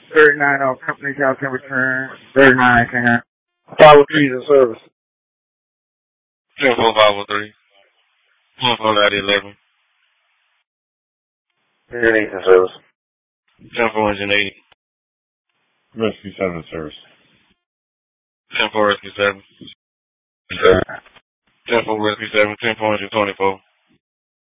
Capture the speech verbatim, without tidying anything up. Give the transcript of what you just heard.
thirty-nine on company house can return. thirty-nine can. five oh three is in service. ten four five oh three. one four nine eleven. ten eight in service. ten four eighty. Rescue seven service. ten four Rescue seven. ten four Rescue seven. ten four twenty-four.